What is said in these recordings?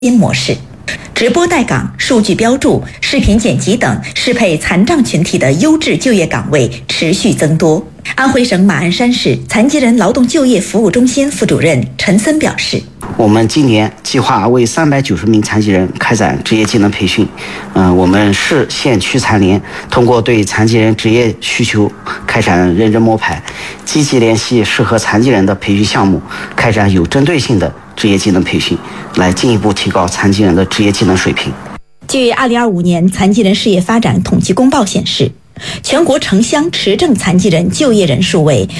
新模式。直播带岗、数据标注、视频剪辑等适配残障群体的优质就业岗位持续增多。安徽省马鞍山市残疾人劳动就业服务中心副主任陈森表示， 我们今年计划为390名残疾人开展职业技能培训。我们市县区残联通过对残疾人职业需求开展认真摸排，积极联系适合残疾人的培训项目，开展有针对性的职业技能培训，来进一步提高残疾人的职业技能水平。 据2025年残疾人事业发展统计公报显示，全国城乡持证残疾人就业人数为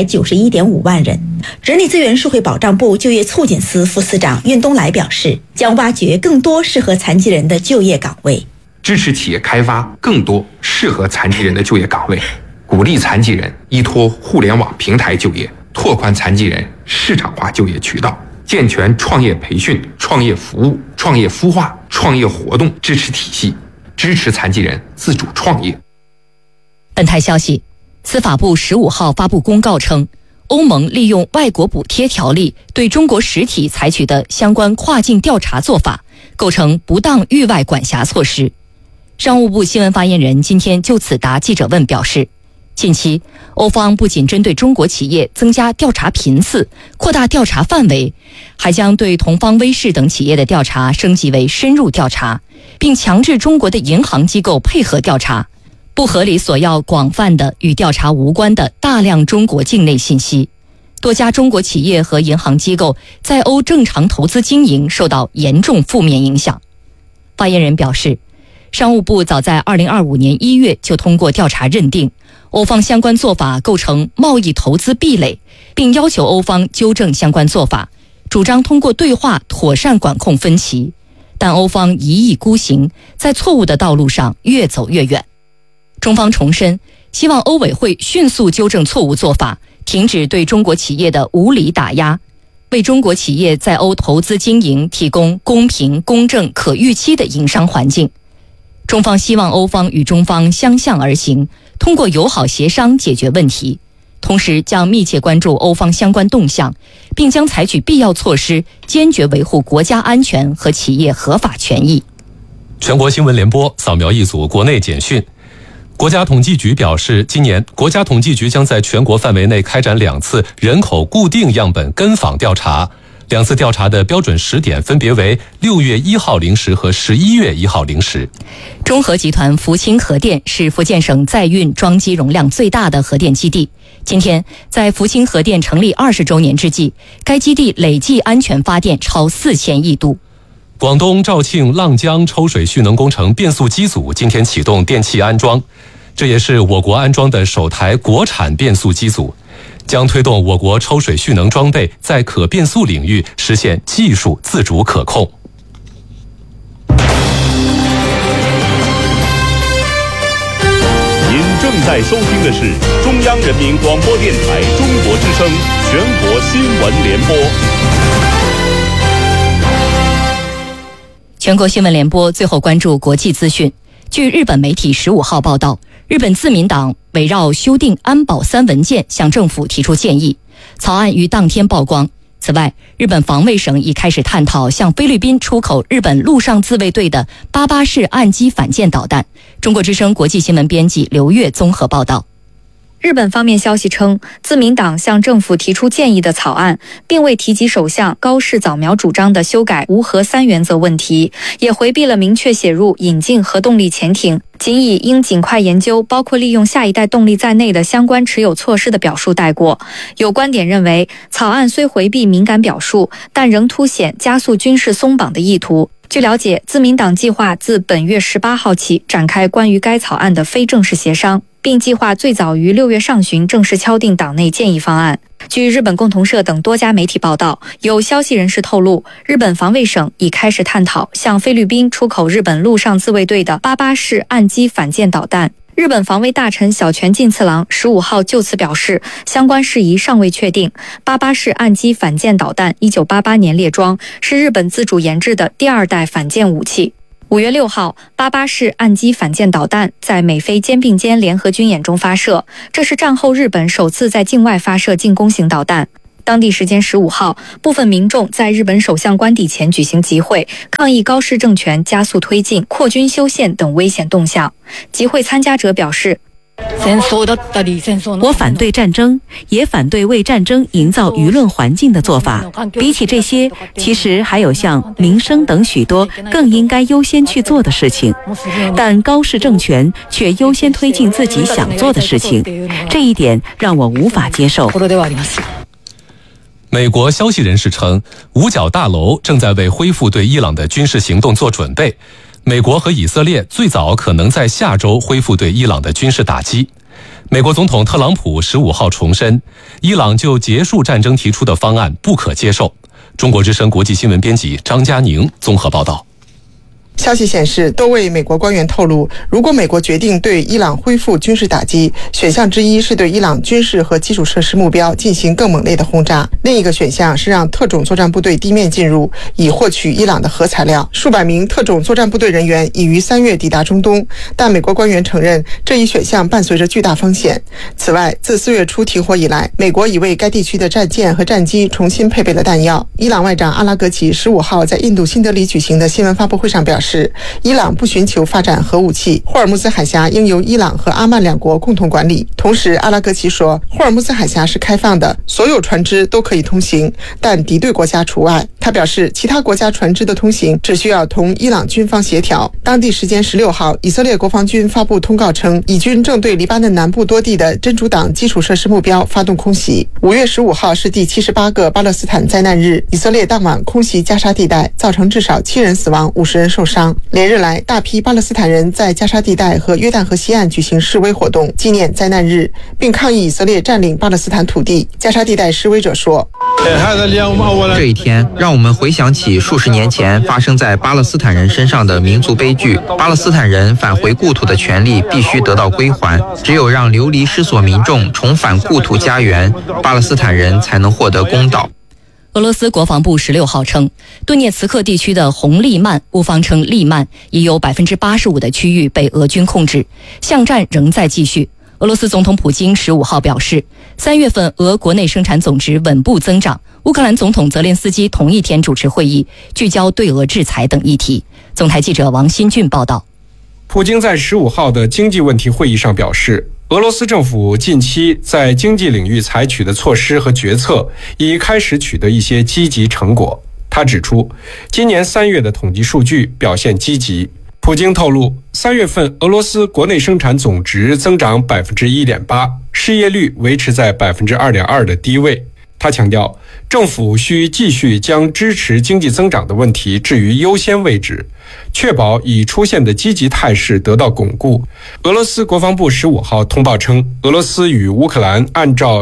891.5万人。人力资源社会保障部就业促进司副司长运东来表示，将挖掘更多适合残疾人的就业岗位， 支持企业开发更多适合残疾人的就业岗位，鼓励残疾人依托互联网平台就业，拓宽残疾人市场化就业渠道，健全创业培训、创业服务、创业孵化、创业活动支持体系，支持残疾人自主创业。 本台消息，司法部15号发布公告称，欧盟利用外国补贴条例对中国实体采取的相关跨境调查做法，构成不当域外管辖措施。商务部新闻发言人今天就此答记者问表示，近期欧方不仅针对中国企业增加调查频次、扩大调查范围，还将对同方威视等企业的调查升级为深入调查，并强制中国的银行机构配合调查，不合理索要广泛的与调查无关的大量中国境内信息。多家中国企业和银行机构在欧正常投资经营受到严重负面影响。发言人表示，商务部早在2025年1月就通过调查认定，欧方相关做法构成贸易投资壁垒，并要求欧方纠正相关做法，主张通过对话妥善管控分歧。但欧方一意孤行，在错误的道路上越走越远。中方重申，希望欧委会迅速纠正错误做法，停止对中国企业的无理打压，为中国企业在欧投资经营提供公平、公正、可预期的营商环境。中方希望欧方与中方相向而行，通过友好协商解决问题，同时将密切关注欧方相关动向，并将采取必要措施，坚决维护国家安全和企业合法权益。 全国新闻联播扫描一组国内简讯。国家统计局表示，今年国家统计局将在全国范围内开展2次人口固定样本跟访调查，2次调查的标准时点分别为6月1号0时和11月1号0时。 中核集团福清核电是福建省载运装机容量最大的核电基地。今天，在福清核电成立20周年之际，该基地累计安全发电超4000亿度。 广东肇庆浪江抽水蓄能工程变速机组今天启动电气安装，这也是我国安装的首台国产变速机组，将推动我国抽水蓄能装备在可变速领域实现技术自主可控。 您正在收听的是中央人民广播电台中国之声全国新闻联播。 全国新闻联播最后关注国际资讯。据日本媒体15号报道，日本自民党围绕修订安保3文件向政府提出建议，草案于当天曝光。此外，日本防卫省已开始探讨向菲律宾出口日本陆上自卫队的88式岸基反舰导弹。中国之声国际新闻编辑刘月综合报道。 日本方面消息称，自民党向政府提出建议的草案，并未提及首相高市早苗主张的修改无核3原则问题，也回避了明确写入引进核动力潜艇，仅以应尽快研究包括利用下一代动力在内的相关持有措施的表述带过。有观点认为，草案虽回避敏感表述，但仍凸显加速军事松绑的意图。据了解，自民党计划自本月18号起展开关于该草案的非正式协商，并计划最早于6月上旬正式敲定党内建议方案。据日本共同社等多家媒体报道，有消息人士透露，日本防卫省已开始探讨向菲律宾出口日本陆上自卫队的88式岸基反舰导弹。日本防卫大臣小泉进次郎15号就此表示，相关事宜尚未确定。88式岸基反舰导弹1988年列装，是日本自主研制的第2代反舰武器。5月6号，88式岸基反舰导弹在美菲肩并肩联合军演中发射，这是战后日本首次在境外发射进攻型导弹。 当地时间15号，部分民众在日本首相官邸前举行集会，抗议高市政权加速推进扩军修宪等危险动向。集会参加者表示， 我反对战争，也反对为战争营造舆论环境的做法。比起这些，其实还有像民生等许多更应该优先去做的事情。但高市政权却优先推进自己想做的事情，这一点让我无法接受。 美国消息人士称，五角大楼正在为恢复对伊朗的军事行动做准备。美国和以色列最早可能在下周恢复对伊朗的军事打击。美国总统特朗普15号重申，伊朗就结束战争提出的方案不可接受。中国之声国际新闻编辑张佳宁综合报道。 消息显示，多位美国官员透露，如果美国决定对伊朗恢复军事打击，选项之一是对伊朗军事和基础设施目标进行更猛烈的轰炸，另一个选项是让特种作战部队地面进入，以获取伊朗的核材料。数百名特种作战部队人员已于3月抵达中东，但美国官员承认这一选项伴随着巨大风险。此外，自4月初停火以来，美国已为该地区的战舰和战机重新配备了弹药。伊朗外长阿拉格齐15号在印度新德里举行的新闻发布会上表示，伊朗不寻求发展核武器，霍尔木兹海峡应由伊朗和阿曼两国共同管理。同时，阿拉格齐说，霍尔木兹海峡是开放的，所有船只都可以通行，但敌对国家除外。他表示，其他国家船只的通行只需要同伊朗军方协调。当地时间16号，以色列国防军发布通告称，以军正对黎巴嫩南部多地的真主党基础设施目标发动空袭。5月15号是第78个巴勒斯坦灾难日，以色列当晚空袭加沙地带，造成至少7人死亡，50人受伤。连日来，大批巴勒斯坦人在加沙地带和约旦河西岸举行示威活动，纪念灾难日，并抗议以色列占领巴勒斯坦土地。加沙地带示威者说， 这一天让我们回想起数十年前发生在巴勒斯坦人身上的民族悲剧。巴勒斯坦人返回故土的权利必须得到归还，只有让流离失所民众重返故土家园，巴勒斯坦人才能获得公道。 俄罗斯国防部16号称，顿涅茨克地区的红利曼（乌方称利曼）已有85%的区域被俄军控制，巷战仍在继续。俄罗斯总统普京15号表示，3月份俄国内生产总值稳步增长。乌克兰总统泽连斯基同一天主持会议，聚焦对俄制裁等议题。总台记者王新俊报道。 普京在15号的经济问题会议上表示，俄罗斯政府近期在经济领域采取的措施和决策已开始取得一些积极成果。他指出，今年3月的统计数据表现积极。普京透露，3月份俄罗斯国内生产总值增长 1.8%， 失业率维持在 2.2% 的低位。他强调，政府需继续将支持经济增长的问题置于优先位置，确保已出现的积极态势得到巩固。俄罗斯国防部15号通报称，俄罗斯与乌克兰按照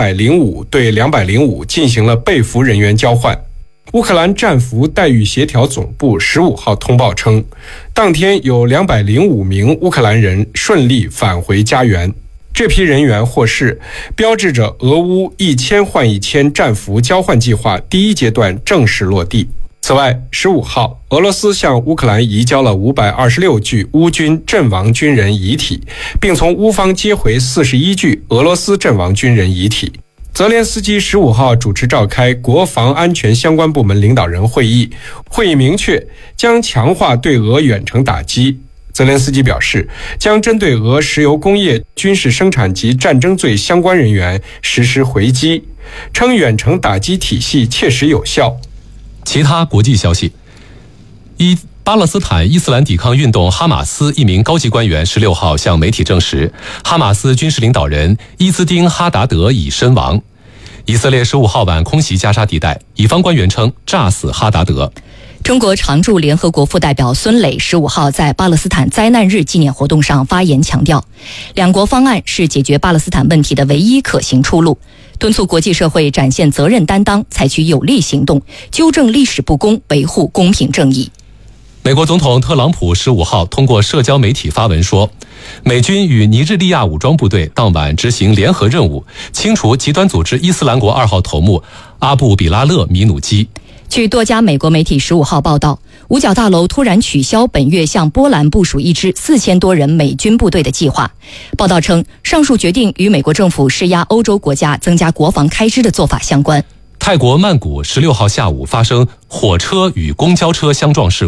205对205进行了被俘人员交换。乌克兰战俘待遇协调总部15号通报称，当天有205名乌克兰人顺利返回家园。这批人员获释，标志着俄乌1000换1000战俘交换计划第一阶段正式落地。此外，15号，俄罗斯向乌克兰移交了526具乌军阵亡军人遗体，并从乌方接回41具俄罗斯阵亡军人遗体。泽连斯基15号主持召开国防安全相关部门领导人会议，会议明确将强化对俄远程打击。泽连斯基表示，将针对俄石油工业、军事生产及战争罪相关人员实施回击，称远程打击体系切实有效。 其他国际消息，巴勒斯坦伊斯兰抵抗运动哈马斯一名高级官员16号向媒体证实，哈马斯军事领导人伊兹丁·哈达德已身亡。以色列15号晚空袭加沙地带，以方官员称炸死哈达德。 中国常驻联合国副代表孙磊15号在巴勒斯坦灾难日纪念活动上发言强调，两国方案是解决巴勒斯坦问题的唯一可行出路，敦促国际社会展现责任担当，采取有力行动，纠正历史不公，维护公平正义。 美国总统特朗普15号通过社交媒体发文说，美军与尼日利亚武装部队当晚执行联合任务，清除极端组织伊斯兰国2号头目阿布比拉勒·米努基。 据多家美国媒体15号报道， 五角大楼突然取消本月向波兰部署一支4000多人美军部队的计划。报道称，上述决定与美国政府施压欧洲国家增加国防开支的做法相关。 泰国曼谷16号下午发生火车与公交车相撞事故。